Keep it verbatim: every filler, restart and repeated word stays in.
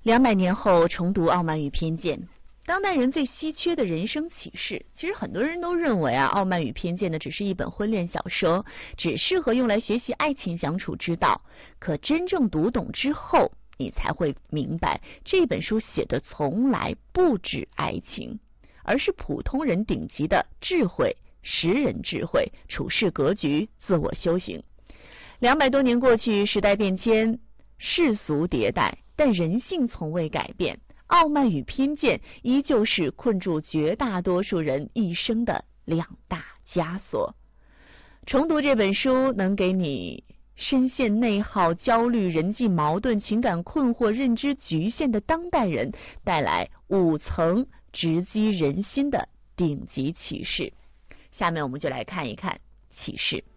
两百年后重读《傲慢与偏见》，当代人最稀缺的人生启示。其实很多人都认为啊，《傲慢与偏见》呢只是一本婚恋小说，只适合用来学习爱情相处之道。可真正读懂之后，你才会明白，这本书写的从来不止爱情，而是普通人顶级的智慧、识人智慧、处世格局、自我修行。两百多年过去，时代变迁，世俗迭代，但人性从未改变。傲慢与偏见依旧是困住绝大多数人一生的两大枷锁。重读这本书，能给你深陷内耗、焦虑、人际矛盾、情感困惑、认知局限的当代人带来五层直击人心的顶级启示。下面我们就来看一看启示。